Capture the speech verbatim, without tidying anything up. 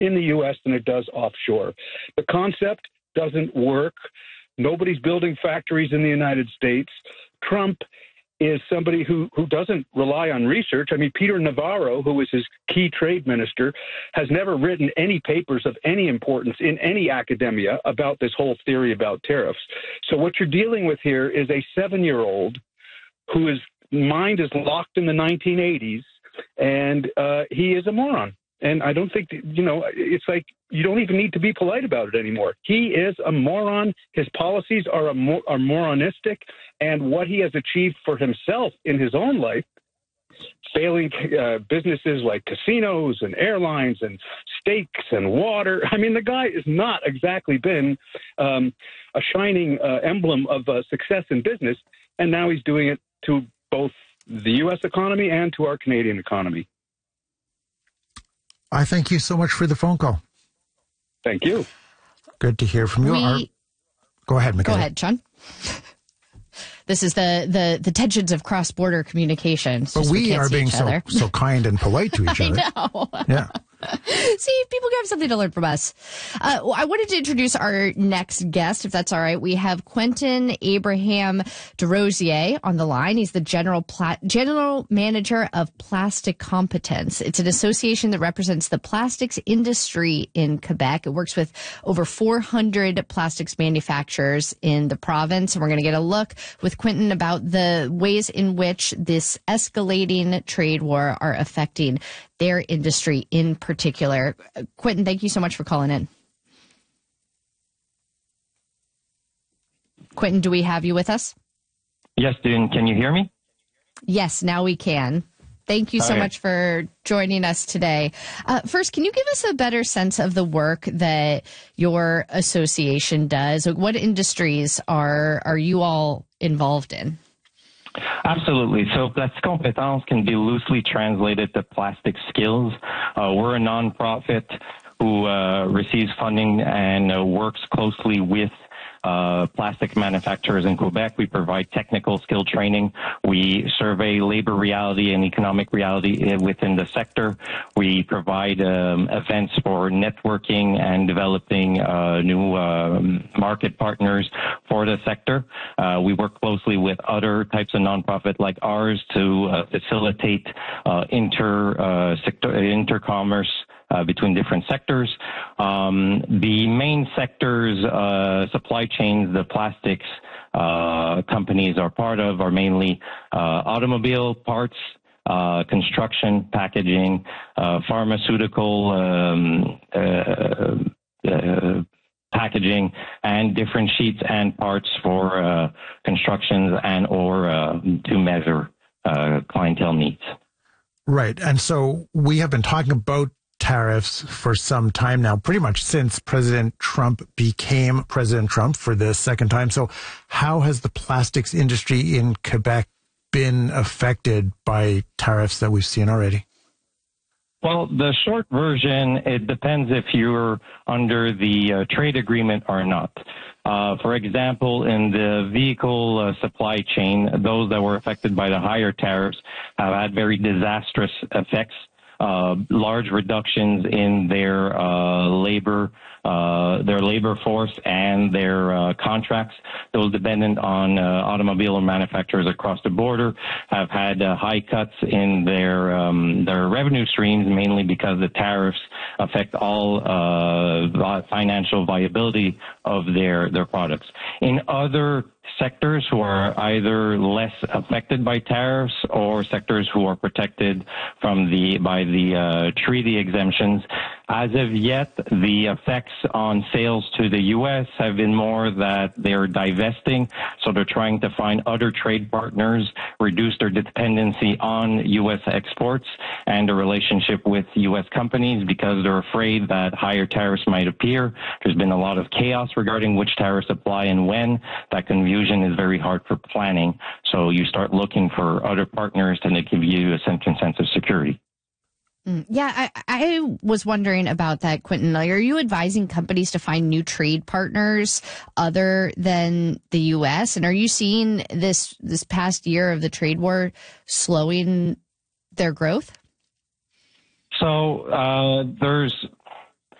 in the U S than it does offshore. The concept doesn't work. Nobody's building factories in the United States. Trump is somebody who, who doesn't rely on research. I mean, Peter Navarro, who was his key trade minister, has never written any papers of any importance in any academia about this whole theory about tariffs. So what you're dealing with here is a seven-year-old whose mind is locked in the nineteen eighties, and uh, he is a moron. And I don't think, that, you know, it's like you don't even need to be polite about it anymore. He is a moron. His policies are, a mor- are moronistic. And what he has achieved for himself in his own life, failing uh, businesses like casinos and airlines and steaks and water. I mean, the guy has not exactly been um, a shining uh, emblem of uh, success in business. And now he's doing it to both the U S economy and to our Canadian economy. I thank you so much for the phone call. Thank you. Good to hear from you. We, Our, go ahead, Michaela. Go ahead, Sean. This is the, the, the tensions of cross-border communications. But we, we are being so, so kind and polite to each other. I know. Yeah. See, people have something to learn from us. Uh, I wanted to introduce our next guest, if that's all right. We have Quentin Abraham DeRosier on the line. He's the general pla- general manager of Plastic Competence. It's an association that represents the plastics industry in Quebec. It works with over four hundred plastics manufacturers in the province. And we're going to get a look with Quentin about the ways in which this escalating trade war are affecting their industry in particular. Quentin, thank you so much for calling in. Quentin, do we have you with us? Yes, Dean. Can you hear me? Yes, now we can. Thank you so Okay. much for joining us today. Uh, first, can you give us a better sense of the work that your association does? What industries are are you all involved in? Absolutely. So Plastic Competence can be loosely translated to plastic skills. Uh, we're a nonprofit who uh, receives funding and uh, works closely with uh, plastic manufacturers in Quebec. We provide technical skill training. We survey labor reality and economic reality within the sector. We provide um, events for networking and developing uh, new uh, market partners for the sector. Uh, we work closely with other types of nonprofit like ours to uh, facilitate uh, inter uh, sector intercommerce Uh, between different sectors. Um, the main sectors, uh, supply chains, the plastics uh, companies are part of are mainly uh, automobile parts, uh, construction, packaging, uh, pharmaceutical, um, uh, uh, packaging, and different sheets and parts for uh, constructions and or uh, to measure uh, clientele needs. Right. And so we have been talking about tariffs for some time now, pretty much since President Trump became President Trump for the second time. So how has the plastics industry in Quebec been affected by tariffs that we've seen already? Well, the short version, it depends if you're under the uh, trade agreement or not. Uh, for example, in the vehicle uh, supply chain, those that were affected by the higher tariffs have had very disastrous effects. Uh, large reductions in their uh, labor, uh, their labor force and their uh, contracts. Those dependent on uh, automobile manufacturers across the border have had uh, high cuts in their um, their revenue streams, mainly because the tariffs affect all uh, financial viability of their their products. In other sectors who are either less affected by tariffs or sectors who are protected from the by the uh, treaty exemptions. As of yet, the effects on sales to the U S have been more that they're divesting, so they're trying to find other trade partners, reduce their dependency on U S exports and the relationship with U S companies because they're afraid that higher tariffs might appear. There's been a lot of chaos regarding which tariffs apply and when. That confusion is very hard for planning, so you start looking for other partners to give you a sense of security. Mm, yeah, I, I was wondering about that, Quentin. Are you advising companies to find new trade partners other than the U S? And are you seeing this this past year of the trade war slowing their growth? So uh, there's